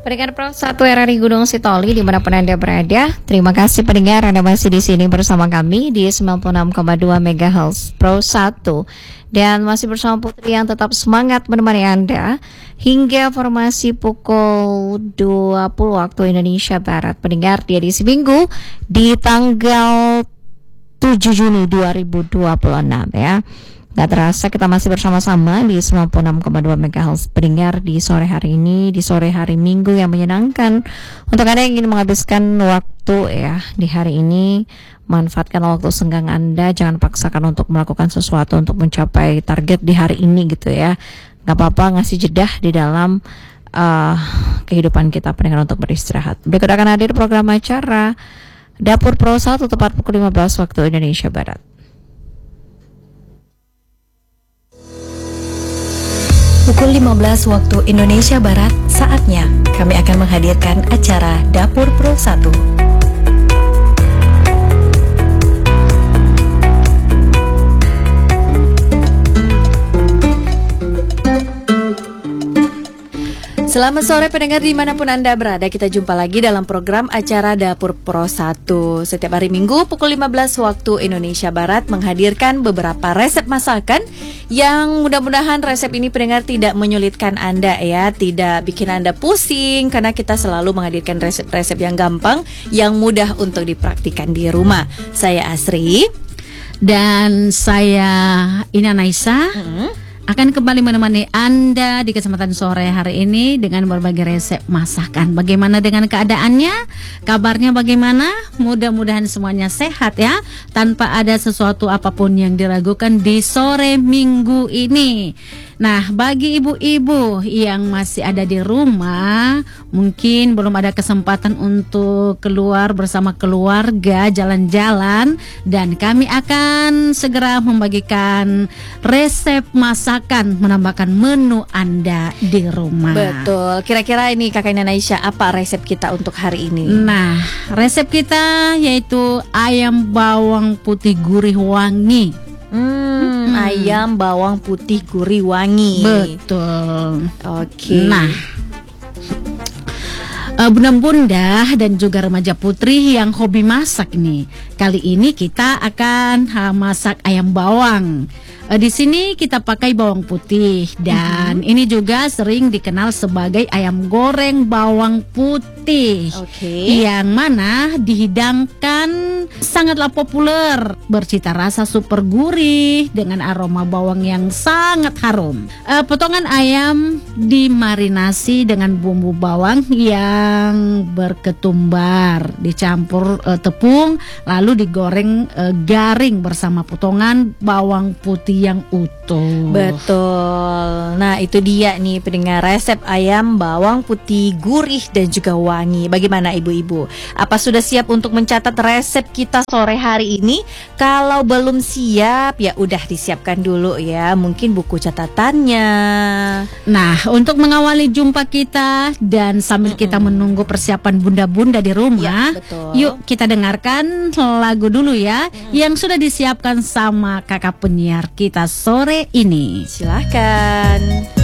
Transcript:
Pendengar Pro 1 RRI Gunung Sitoli dimanapun Anda berada, terima kasih pendengar Anda masih di sini bersama kami di 96,2 MHz Pro 1 dan masih bersama Putri yang tetap semangat menemani Anda hingga formasi pukul 20 waktu Indonesia Barat. Pendengar di edisi Minggu di tanggal 7 Juni 2026 ya. Gak terasa kita masih bersama-sama di 96,2 MHz pendengar di sore hari ini, di sore hari Minggu yang menyenangkan. Untuk Anda yang ingin menghabiskan waktu ya di hari ini, manfaatkan waktu senggang Anda, jangan paksakan untuk melakukan sesuatu untuk mencapai target di hari ini gitu ya. Gak apa-apa ngasih jedah di dalam kehidupan kita pendengar untuk beristirahat. Berikut akan hadir program acara Dapur Pro 1 tepat pukul 15 waktu Indonesia Barat. Pukul 15 waktu Indonesia Barat, saatnya kami akan menghadirkan acara Dapur Pro 1. Selamat sore pendengar dimanapun Anda berada. Kita jumpa lagi dalam program acara Dapur Pro 1 setiap hari Minggu pukul 15 waktu Indonesia Barat, menghadirkan beberapa resep masakan yang mudah-mudahan resep ini pendengar tidak menyulitkan Anda ya, tidak bikin Anda pusing, karena kita selalu menghadirkan resep-resep yang gampang, yang mudah untuk dipraktikkan di rumah. Saya Asri dan saya Ina Naisa. Akan kembali menemani Anda di kesempatan sore hari ini dengan berbagai resep masakan. Bagaimana dengan keadaannya? Kabarnya bagaimana? Mudah-mudahan semuanya sehat ya, tanpa ada sesuatu apapun yang diragukan di sore Minggu ini. Nah, bagi ibu-ibu yang masih ada di rumah, mungkin belum ada kesempatan untuk keluar bersama keluarga, jalan-jalan, dan kami akan segera membagikan resep masakan, menambahkan menu Anda di rumah. Betul. Kira-kira ini Kakak Ina Aisyah, apa resep kita untuk hari ini? Nah, resep kita yaitu ayam bawang putih gurih wangi. Ayam bawang putih gurih wangi. Betul. Oke. Nah, bunda-bunda dan juga remaja putri yang hobi masak nih, kali ini kita akan masak ayam bawang. Di sini kita pakai bawang putih dan ini juga sering dikenal sebagai ayam goreng bawang putih. Yang mana dihidangkan sangatlah populer, bercita rasa super gurih dengan aroma bawang yang sangat harum. Potongan ayam dimarinasi dengan bumbu bawang yang berketumbar, dicampur tepung, lalu digoreng garing bersama potongan bawang putih yang utuh. Betul. Nah, itu dia nih pendengar, resep ayam bawang putih gurih dan juga wangi. Bagaimana ibu-ibu? Apa sudah siap untuk mencatat resep kita sore hari ini? Kalau belum siap, ya udah disiapkan dulu ya, mungkin buku catatannya. Nah, untuk mengawali jumpa kita dan sambil kita menunggu persiapan bunda-bunda di rumah, yuk kita dengarkan lagu dulu ya, yang sudah disiapkan sama kakak penyiar kita sore ini. Silakan.